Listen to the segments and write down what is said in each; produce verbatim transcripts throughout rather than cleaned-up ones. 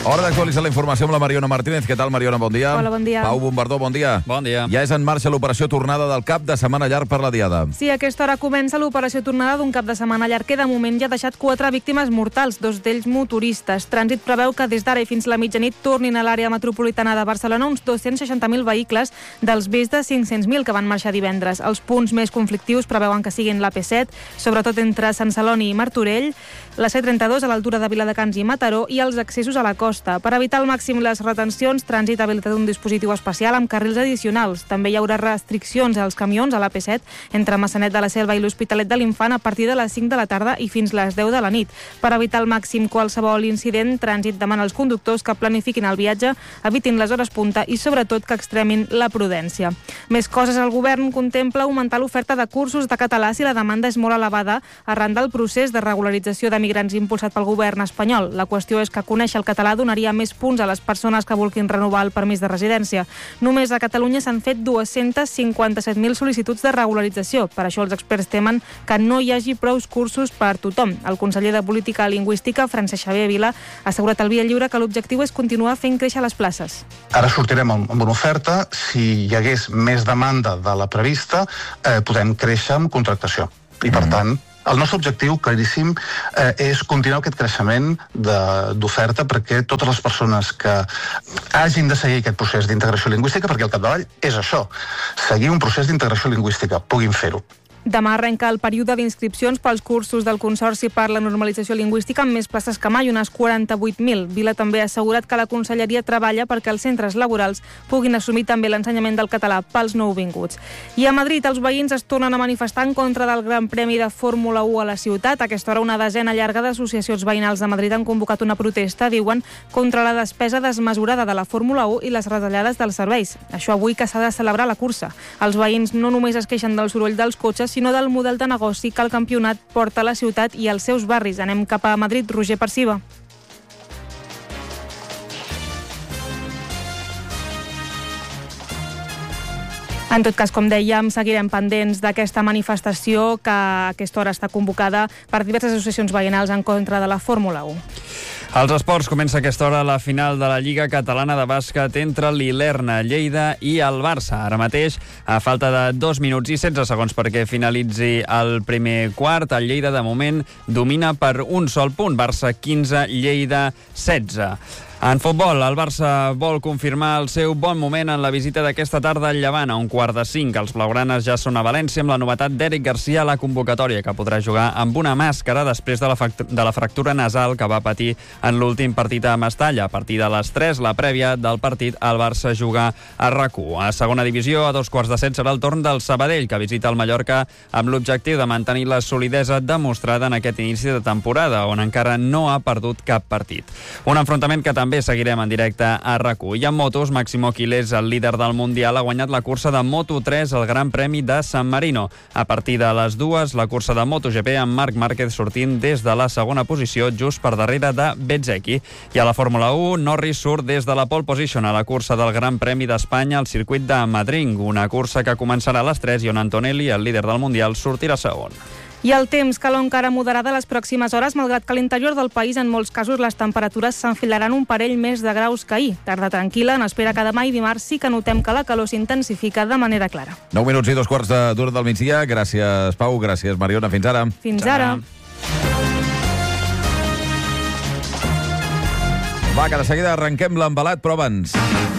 Hora d'actualitzar la informació amb la Mariona Martínez. Què tal, Mariona? Bon dia. Hola, bon dia. Pau Bombardó, bon dia. Bon dia. Ja és en marxa l'operació tornada del cap de setmana llarg per la Diada. Sí, a aquesta hora comença l'operació tornada d'un cap de setmana llarg que de moment ja ha deixat quatre víctimes mortals, dos d'ells motoristes. Trànsit preveu que des d'ara i fins la mitjanit tornin a l'àrea metropolitana de Barcelona uns dos-cents seixanta mil vehicles dels més de cinc-cents mil que van marxar divendres. Els punts més conflictius preveuen que siguin l'A P set, sobretot entre Sant Celoni i Martorell, la C trenta-dos a l'altura de Viladecans i Mataró i els accessos a la costa. Per evitar al màxim les retencions, Trànsit ha habilitat un dispositiu especial amb carrils addicionals. També hi haurà restriccions als camions a l'A P set entre Maçanet de la Selva i l'Hospitalet de l'Infant a partir de les cinc de la tarda i fins les deu de la nit. Per evitar al màxim qualsevol incident, Trànsit demana als conductors que planifiquin el viatge, evitin les hores punta i sobretot que extremin la prudència. Més coses, el govern contempla augmentar l'oferta de cursos de català si la demanda és molt elevada arran del procés de regularització de migrants impulsat pel govern espanyol. La qüestió és que conèixer el català donaria més punts a les persones que vulguin renovar el permís de residència. Només a Catalunya s'han fet dos-cents cinquanta-set mil sol·licituds de regularització. Per això els experts temen que no hi hagi prous cursos per tothom. El conseller de Política Lingüística, Francesc Xavier Vila, ha assegurat al Via Lliure que l'objectiu és continuar fent créixer les places. Ara sortirem amb una oferta. Si hi hagués més demanda de la prevista, eh, podem créixer amb contractació. I, per tant, el nostre objectiu, claríssim, eh, és continuar aquest creixement d'oferta perquè totes les persones que hagin de seguir aquest procés d'integració lingüística, perquè al capdavall és això, seguir un procés d'integració lingüística, puguin fer-ho. Demà arrenca el període d'inscripcions pels cursos del Consorci per la Normalització Lingüística amb més places que mai, unes quaranta-vuit mil. Vila també ha assegurat que la Conselleria treballa perquè els centres laborals puguin assumir també l'ensenyament del català pels nouvinguts. I a Madrid els veïns es tornen a manifestar en contra del Gran Premi de Fórmula u a la ciutat. A aquesta hora una desena llarga d'associacions veïnals de Madrid han convocat una protesta, diuen, contra la despesa desmesurada de la Fórmula u i les retallades dels serveis. Això avui que s'ha de celebrar la cursa. Els veïns no només es queixen del soroll dels cotxes, sinó del model de negoci que el campionat porta a la ciutat i als seus barris. Anem cap a Madrid. Roger Perciba. En tot cas, com dèiem, seguirem pendents d'aquesta manifestació que a aquesta hora està convocada per diverses associacions veïnals en contra de la Fórmula u. Als esports comença a aquesta hora la final de la Lliga Catalana de Bàsquet entre l'Ilerna, Lleida i el Barça. Ara mateix, a falta de dos minuts i setze segons perquè finalitzi el primer quart, el Lleida de moment domina per un sol punt. Barça quinze, Lleida setze. En futbol, el Barça vol confirmar el seu bon moment en la visita d'aquesta tarda al Llevant. A un quart de cinc, els blaugranes ja són a València amb la novetat d'Eric Garcia a la convocatòria, que podrà jugar amb una màscara després de la, de la fractura nasal que va patir en l'últim partit a Mestalla. A partir de les tres, la prèvia del partit, el Barça juga a R A C u. A segona divisió, a dos quarts de set, serà el torn del Sabadell, que visita el Mallorca amb l'objectiu de mantenir la solidesa demostrada en aquest inici de temporada, on encara no ha perdut cap partit. Un enfrontament que també També seguirem en directe a R A C u. I en motos, Máximo Quilés, el líder del Mundial, ha guanyat la cursa de Moto tres al Gran Premi de San Marino. A partir de les dues, la cursa de MotoGP amb Marc Márquez sortint des de la segona posició, just per darrere de Bezzecchi. I a la Fórmula u, Norris surt des de la pole position a la cursa del Gran Premi d'Espanya al circuit de Madrid, una cursa que començarà a les tres i on Antonelli, el líder del Mundial, sortirà segon. I el temps, calor encara moderada les pròximes hores, malgrat que a l'interior del país en molts casos les temperatures s'enfilaran un parell més de graus que ahir. Tarda tranquil·la, en espera que demà i dimarts sí que notem que la calor s'intensifica de manera clara. nou minuts i dos quarts d'hora del migdia. Gràcies, Pau. Gràcies, Mariona. Fins ara. Fins ara. Va, que de seguida arrenquem l'embalat, però abans...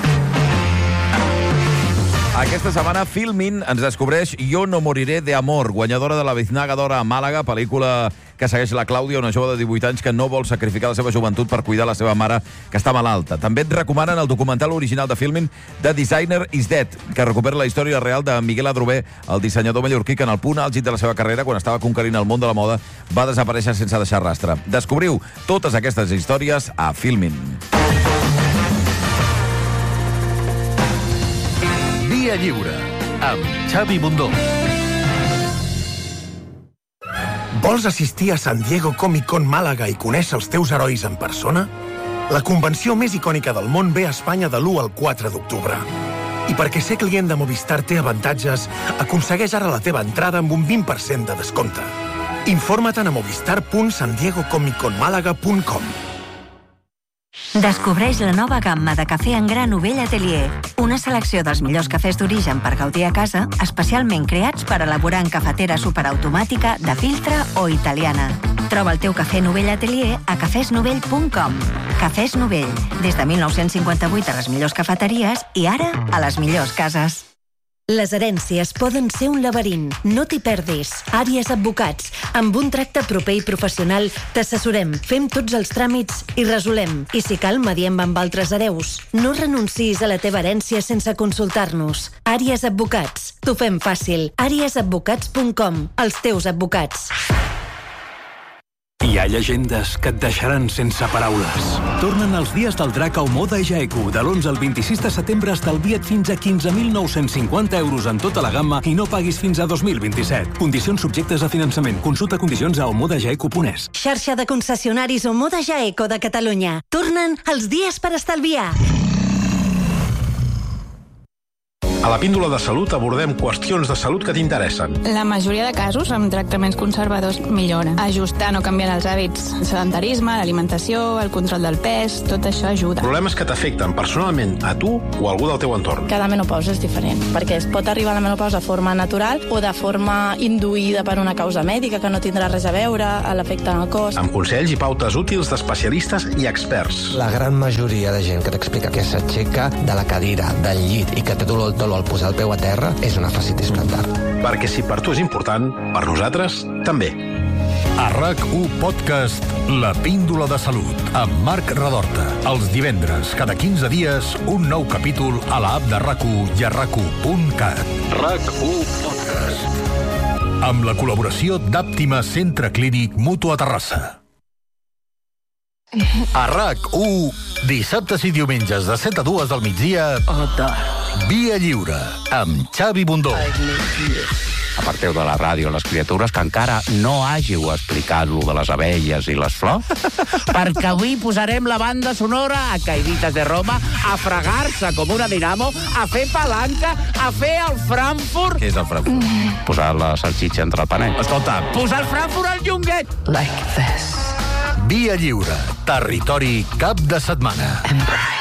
Aquesta setmana Filmin ens descobreix Yo no moriré de amor, guanyadora de la Biznaga d'Or a Màlaga, pel·lícula que segueix la Clàudia, una jove de divuit anys que no vol sacrificar la seva joventut per cuidar la seva mare, que està malalta. També et recomanen el documental original de Filmin, The Designer is Dead, que recupera la història real de Miguel Adrover, el dissenyador mallorquí que en el punt àlgid de la seva carrera, quan estava conquerint el món de la moda, va desaparèixer sense deixar rastre. Descobriu totes aquestes històries a Filmin. Via Lliure, amb Xavi Bundó. Vols assistir a San Diego Comic Con Màlaga i conèixer els teus herois en persona? La convenció més icònica del món ve a Espanya de l'u al quatre d'octubre. I perquè ser client de Movistar té avantatges, aconsegueix ara la teva entrada amb un vint per cent de descompte. Informa't a movistar punt san diego comic con malaga punt com. Descobreix la nova gamma de cafè en gra Novell Atelier. Una selecció dels millors cafès d'origen per gaudir a casa, especialment creats per elaborar en cafetera superautomàtica, de filtre o italiana. Troba el teu cafè Novell Atelier a cafès novell punt com. Cafès Novell, des de mil nou-cents cinquanta-vuit a les millors cafeteries i ara a les millors cases. Les herències poden ser un laberint. No t'hi perdis. Àries Advocats. Amb un tracte proper i professional t'assessorem, fem tots els tràmits i resolem. I si cal, mediem amb altres hereus. No renuncis a la teva herència sense consultar-nos. Àries Advocats. T'ho fem fàcil. àries advocats punt com. Els teus advocats. Hi ha llegendes que et deixaran sense paraules. Tornen els dies del drac a Omoda Jaeku. De l'onze al vint-i-sis de setembre estalvia't fins a quinze mil nou-cents cinquanta euros en tota la gamma i no paguis fins a dos mil vint-i-set. Condicions subjectes a finançament. Consulta condicions a omoda jaeku punt es. Xarxa de concessionaris Omoda Jaeku de Catalunya. Tornen els dies per estalviar. A la Píndola de Salut abordem qüestions de salut que t'interessen. La majoria de casos amb tractaments conservadors milloren. Ajustant o canviant els hàbits, el sedentarisme, l'alimentació, el control del pes, tot això ajuda. Problemes que t'afecten personalment a tu o a algú del teu entorn. Cada menopausa és diferent, perquè es pot arribar a la menopausa de forma natural o de forma induïda per una causa mèdica que no tindrà res a veure a l'efecte en el cos. Amb consells i pautes útils d'especialistes i experts. La gran majoria de gent que t'explica que s'aixeca de la cadira, del llit i que té dolor al al posar el peu a terra és una fascitis plantar. Perquè si per tu és important, per nosaltres també. A RAC u Podcast, La Píndola de Salut, amb Marc Redorta. Els divendres, cada quinze dies, un nou capítol a l'app de RAC u i a rac u punt cat. RAC u Podcast. Amb la col·laboració d'Àptima Centre Clínic Mutu a Terrassa. A RAC u, dissabtes i diumenges de set a dues del migdia, Via Lliure, amb Xavi Bundó. Aparteu de la ràdio les criatures que encara no hàgiu explicat lo de les abelles i les flors, perquè avui posarem la banda sonora a Caïdites de Roma a fregar-se com una dinamo, a fer palanca, a fer el Frankfurt. Què és el Frankfurt? Mm. Posar la salsitxa entre el panet. Escolta. Posar el Frankfurt al llonguet. Like this. Via Lliure, territori cap de setmana. Embrace.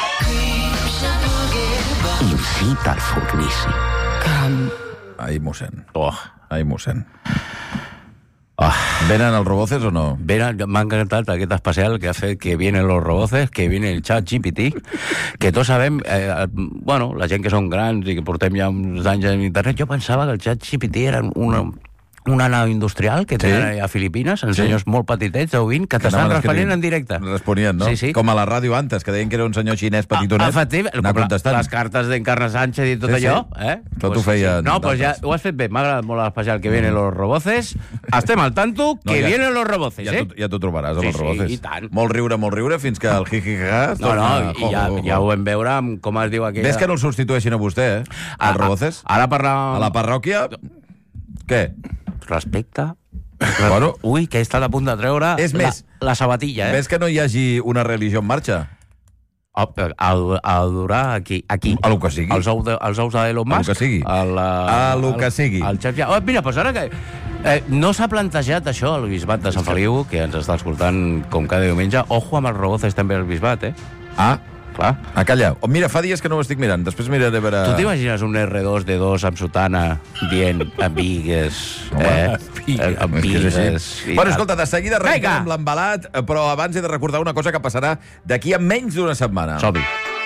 Incita al fornici. Cam. Ai, mossèn. Oh. Ai, mossèn. Oh. ¿Venen els roboces o no? Venen, m'ha encantat aquest especial que ha fet que vienen los roboces, que viene el chat G P T, que tots sabem, eh, bueno, la gent que són grans i que portem ja uns anys en internet, jo pensava que el chat G P T era una... una nau industrial que tenen sí. a Filipines, en senyors sí. molt petitets, de vint, que, que t'estan responent en directe. Responien, no? Sí, sí. Com a la ràdio antes, que deien que era un senyor xinès petitonet. Efectiu, les cartes d'Encarna Sánchez i tot sí, allò. Sí. Eh? Tot pues, ho feien. No, doncs pues ja ho has fet bé. M'ha agradat molt l'especial que vienen los roboces. Estem al tanto que no, ja, vienen los roboces, ja eh? Tu, ja t'ho trobaràs, amb sí, els roboces. Sí, i tant. Molt riure, molt riure, fins que el jiji-jaja... No, no, i ja, ja ho vam veure amb com es diu aquella... Ves que no el substitueixin a vostè, eh? Els roboces. Ara parlàvem... A la parròquia... Què? Respecte. Bueno, ui, que he estat a punt de treure és la, més, la sabatilla, eh? Ves que no hi hagi una religió en marxa? A, a, a adorar aquí, aquí. A lo que sigui. Els ous de, els ous d'Elon Musk. A lo que sigui. A, la, a lo que sigui. Al xef ja. Oh, mira, doncs ara que... Eh, no s'ha plantejat això al bisbat de Sant Feliu, que ens està escoltant com cada diumenge. Ojo amb els roboces també al bisbat, eh? Ah, clar. Ah, calla. Oh, mira, fa dies que no ho estic mirant. Després miraré a veure... Tu t'imagines un erre dos de dos amb sotana dient amigues, eh? Amigues... Bueno, escolta, de seguida arrenquem amb l'embalat, però abans he de recordar una cosa que passarà d'aquí a menys d'una setmana. Som-hi.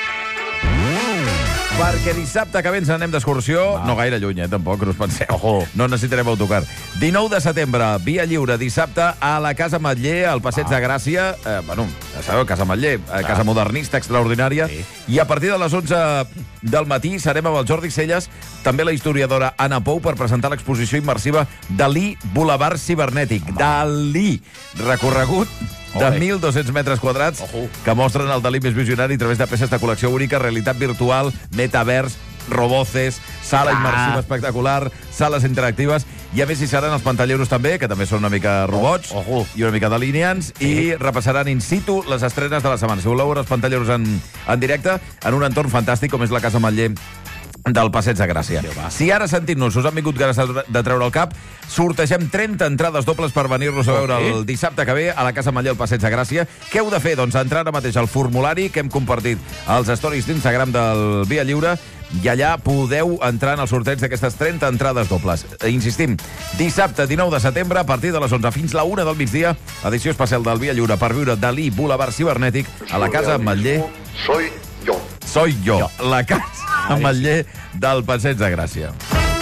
Perquè dissabte que ve ens anem d'excursió, no gaire lluny, eh, tampoc, no us penseu. Ojo. No necessitarem autocar. dinou de setembre, Via Lliure, dissabte, a la Casa Matller, al Passeig ah. de Gràcia. Eh, bueno, ja sabeu, Casa Matller, eh, casa modernista extraordinària. Sí. I a partir de les onze del matí serem amb el Jordi Celles, també la historiadora Anna Pou, per presentar l'exposició immersiva Dalí Boulevard Cibernètic. Dalí, recorregut de mil dos-cents metres quadrats, Ojo. que mostren el Dalí més visionari a través de peces de col·lecció única, realitat virtual, metavers, roboces, sala ah. immersiva espectacular, sales interactives, i a més hi seran els pantalleros també, que també són una mica robots Ojo. i una mica delineants, sí. i repassaran in situ les estrenes de la setmana. Si voleu veure els pantalleros en, en directe, en un entorn fantàstic com és la Casa Matller del Passeig de Gràcia. Si ara sentint-nos us han vingut ganes de treure el cap, sortegem trenta entrades dobles per venir-nos a veure el dissabte que ve a la Casa Manlleu al Passeig de Gràcia. Què heu de fer? Doncs entrar ara mateix al formulari que hem compartit als stories d'Instagram del Via Lliure i allà podeu entrar en el sorteig d'aquestes trenta entrades dobles. Insistim, dissabte dinou de setembre a partir de les onze fins la una del migdia, edició especial del Via Lliure per viure Dalí Boulevard Cibernètic a la Casa Manlleu. Soy yo. Soy yo. La Casa Manlleu del Passeig de Gràcia.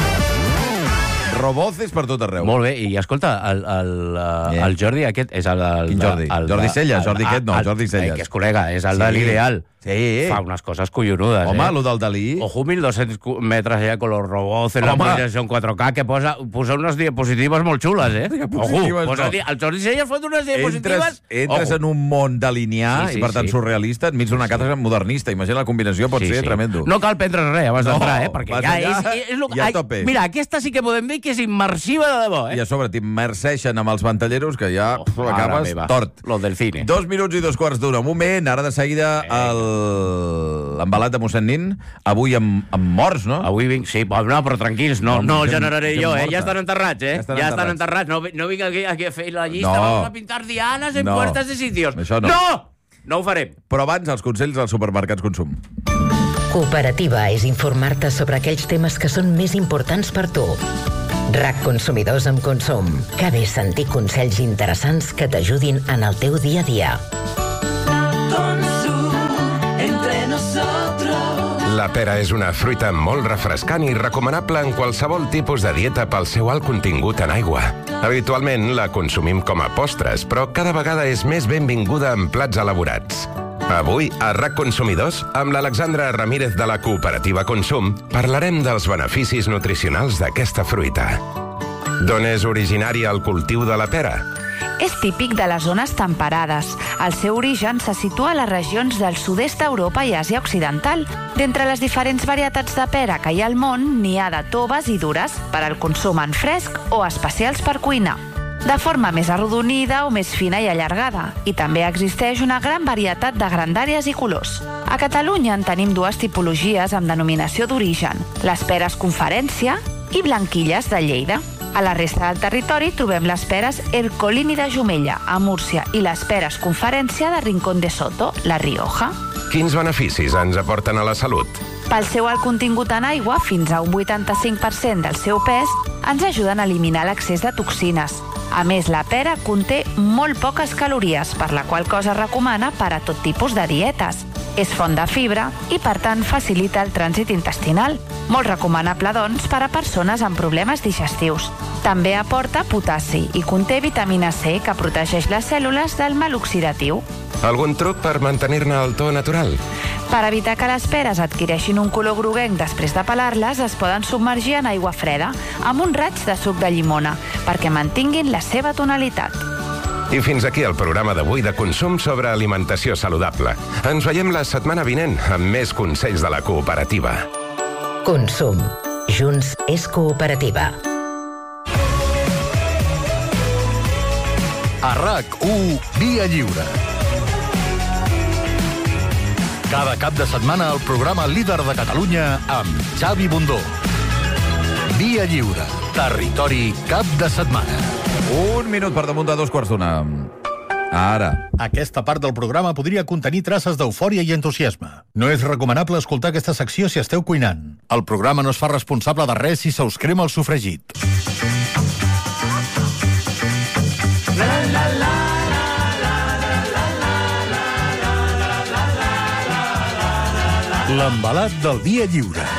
Roboces per tot arreu. Molt bé, i escolta, el, el, yeah. el Jordi aquest és el... el Quin Jordi? El, Jordi Celles, Jordi el, aquest no, el, Jordi Celles. Que és col·lega, és el sí. de l'Ideal. Sí. Fa unes coses collonudes, Home, eh? lo del Dalí. Ojo, mil dos-cents metres allà con los robots en la projecció cuatro K, que posa, posa unes diapositives molt xules, eh? Ojo, posa, no. El Jordi Celles fot unes diapositives... Entres, entres en un món delinear, sí, sí, i per tant sí. surrealista, enmig d'una sí, càtedra sí. modernista. Imagina la combinació, pot sí, ser sí. tremendo. No cal prendre res abans no, d'entrar, eh? Perquè ja allà, és... és, és lo, i a tope. Mira, aquesta sí que podem dir que és immersiva de debò, eh? I a sobre t'immerseixen amb els pantalleros que ja oh, pf, acabes tort. Lo del cine. Dos minuts i dos quarts d'una. Un moment, ara de seguida l'embalat de mossèn Nin, avui amb, amb morts, no? Avui vinc, sí, no, però tranquils, no, no el generaré jo, eh? Ja estan enterrats, eh? Ja estan, ja estan enterrats. No, no vinc aquí, aquí a fer la llista, no. Vamos a pintar dianas en no. puertas de sitios. Això no. No! No ho farem. Però abans, els consells dels supermercats Consum. Cooperativa és informar-te sobre aquells temes que són més importants per tu. R A C Consumidors amb Consum. Que bé sentir consells interessants que t'ajudin en el teu dia a dia. La pera és una fruita molt refrescant i recomanable en qualsevol tipus de dieta pel seu alt contingut en aigua. Habitualment la consumim com a postres, però cada vegada és més benvinguda en plats elaborats. Avui, a R A C Consumidors, amb l'Alexandra Ramírez de la Cooperativa Consum, parlarem dels beneficis nutricionals d'aquesta fruita. D'on és originari el cultiu de la pera? És típic de les zones temperades. El seu origen se situa a les regions del sud-est d'Europa i Àsia Occidental. D'entre les diferents varietats de pera que hi ha al món, n'hi ha de toves i dures, per al consum en fresc o especials per cuinar, de forma més arrodonida o més fina i allargada, i també existeix una gran varietat de grandàries i colors. A Catalunya en tenim dues tipologies amb denominació d'origen, les peres conferència i blanquilles de Lleida. A la resta del territori trobem les peres Ercolini de Jumella, a Múrcia, i les peres conferència de Rincón de Soto, La Rioja. Quins beneficis ens aporten a la salut? Pel seu alt contingut en aigua, fins a un vuitanta-cinc per cent del seu pes, ens ajuden a eliminar l'excés de toxines. A més, la pera conté molt poques calories, per la qual cosa es recomana per a tot tipus de dietes. És font de fibra i, per tant, facilita el trànsit intestinal. Molt recomanable, doncs, per a persones amb problemes digestius. També aporta potassi i conté vitamina C, que protegeix les cèl·lules del mal oxidatiu. Algun truc per mantenir-ne el to natural? Per evitar que les peres adquireixin un color groguenc després de pelar-les, es poden submergir en aigua freda amb un raig de suc de llimona perquè mantinguin la seva tonalitat. I fins aquí el programa d'avui de Consum sobre alimentació saludable. Ens veiem la setmana vinent amb més consells de la cooperativa. Consum. Junts és cooperativa. A R A C u Via Lliure. Cada cap de setmana el programa líder de Catalunya amb Xavi Bundó. Via Lliure. Territori cap de setmana. Un minut per damunt de dos quarts d'una. Ara. Aquesta part del programa podria contenir traces d'eufòria i entusiasme. No és recomanable escoltar aquesta secció si esteu cuinant. El programa no es fa responsable de res si se us crema el sofregit. L'embalat del Via Lliure.